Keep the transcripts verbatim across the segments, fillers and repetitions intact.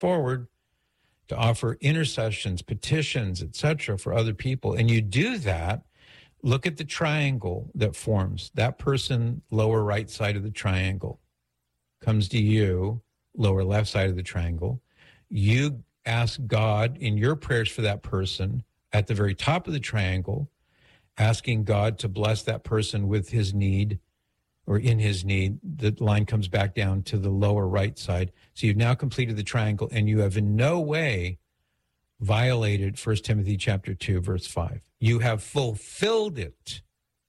forward to offer intercessions, petitions, et cetera for other people. And you do that, look at the triangle that forms. That person, lower right side of the triangle, comes to you, lower left side of the triangle. You ask God in your prayers for that person at the very top of the triangle, asking God to bless that person with his need or in his need. The line comes back down to the lower right side. So you've now completed the triangle, and you have in no way violated First Timothy chapter two, verse five. You have fulfilled it.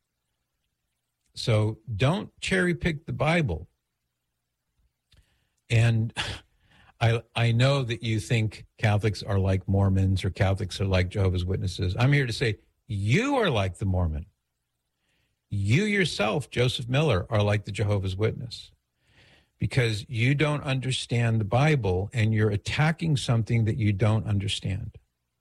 So don't cherry pick the Bible. And I I know that you think Catholics are like Mormons or Catholics are like Jehovah's Witnesses. I'm here to say you are like the Mormon. You yourself, Joseph Miller, are like the Jehovah's Witness because you don't understand the Bible and you're attacking something that you don't understand.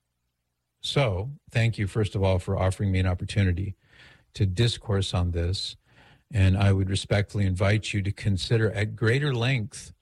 So thank you, first of all, for offering me an opportunity to discourse on this. And I would respectfully invite you to consider at greater length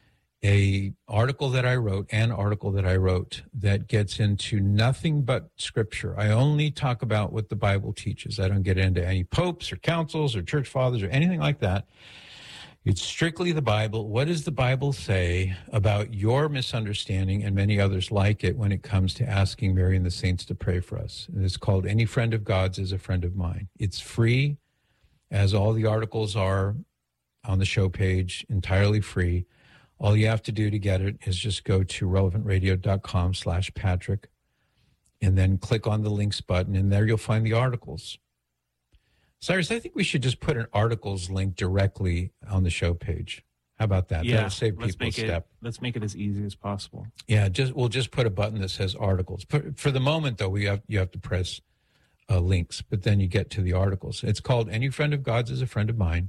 a article that I wrote, an article that I wrote that gets into nothing but Scripture. I only talk about what the Bible teaches. I don't get into any popes or councils or church fathers or anything like that. It's strictly the Bible. What does the Bible say about your misunderstanding and many others like it when it comes to asking Mary and the saints to pray for us? And it's called Any Friend of God's is a Friend of Mine. It's free, as all the articles are on the show page, entirely free. All you have to do to get it is just go to relevantradio.com slash Patrick and then click on the links button, and there you'll find the articles. Cyrus, I think we should just put an articles link directly on the show page. How about that? Yeah, That'll save let's people a make step. It, let's make it as easy as possible. Yeah, just we'll just put a button that says articles. For, for the moment, though, we have you have to press uh, links, but then you get to the articles. It's called Any Friend of God's is a Friend of Mine.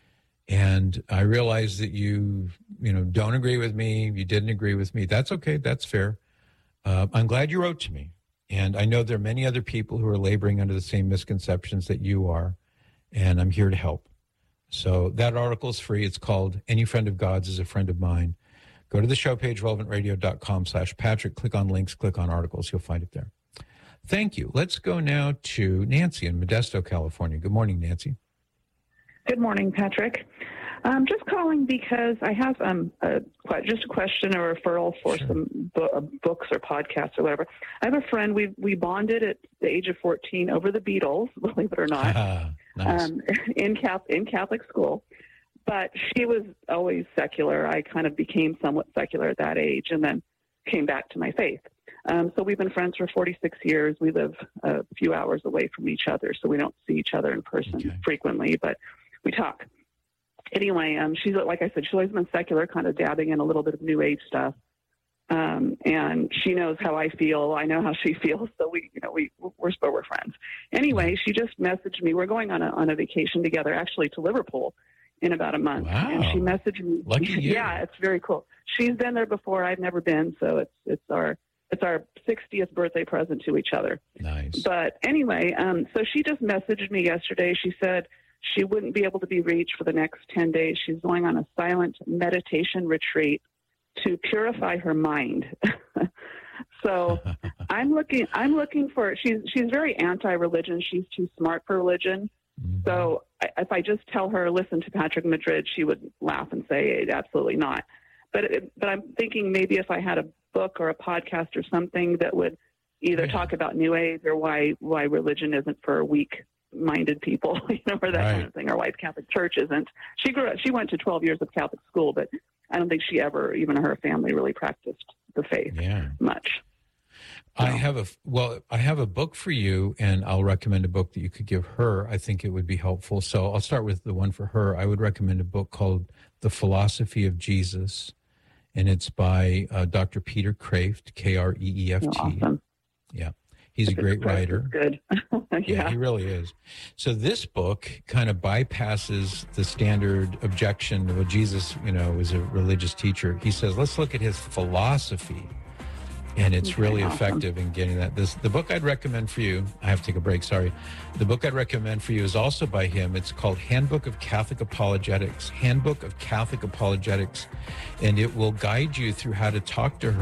And I realize that you, you know, don't agree with me. You didn't agree with me. That's okay. That's fair. Uh, I'm glad you wrote to me. And I know there are many other people who are laboring under the same misconceptions that you are. And I'm here to help. So that article is free. It's called Any Friend of God's is a Friend of Mine. Go to the show page, relevantradio.com slash Patrick. Click on links, click on articles. You'll find it there. Thank you. Let's go now to Nancy in Modesto, California. Good morning, Nancy. Good morning, Patrick. I'm just calling because I have um, a, just a question or referral for Sure. some bu- books or podcasts or whatever. I have a friend. We we bonded at the age of fourteen over the Beatles, believe it or not, nice. um, in Catholic, in Catholic school. But she was always secular. I kind of became somewhat secular at that age and then came back to my faith. Um, so we've been friends for forty-six years. We live a few hours away from each other, so we don't see each other in person Okay. frequently, but we talk. Anyway, um, she's, like I said, she's always been secular, kind of dabbing in a little bit of New Age stuff. Um, and she knows how I feel. I know how she feels. So we, you know, we, we're, we're friends. Anyway, she just messaged me. We're going on a, on a vacation together, actually to Liverpool in about a month. Wow. And she messaged me. Lucky you. Yeah, it's very cool. She's been there before. I've never been. So it's, it's our, it's our sixtieth birthday present to each other. Nice. But anyway, um, so she just messaged me yesterday. She said she wouldn't be able to be reached for the next ten days. She's going on a silent meditation retreat to purify her mind. So I'm looking, I'm looking for, she's, she's very anti-religion. She's too smart for religion. Mm-hmm. So I, if I just tell her, listen to Patrick Madrid, she would laugh and say, absolutely not. But, it, but I'm thinking maybe if I had a book or a podcast or something that would either yeah. talk about New Age or why, why religion isn't for weak minded people, you know, or that right. kind of thing, or why the Catholic Church isn't. She grew up, she went to twelve years of Catholic school, but I don't think she ever, even her family, really practiced the faith yeah. much. I have a, well, I have a book for you, and I'll recommend a book that you could give her. I think it would be helpful. So I'll start with the one for her. I would recommend a book called The Philosophy of Jesus, and it's by uh, Doctor Peter Kreeft, K R E E F T. Awesome. Yeah. He's a great writer. Good. yeah. yeah, he really is. So this book kind of bypasses the standard objection, well, Jesus, you know, is a religious teacher. He says, let's look at his philosophy. And it's Okay, really awesome. effective in getting that. This the book I'd recommend for you. I have to take a break. Sorry. The book I'd recommend for you is also by him. It's called Handbook of Catholic Apologetics. Handbook of Catholic Apologetics, and it will guide you through how to talk to her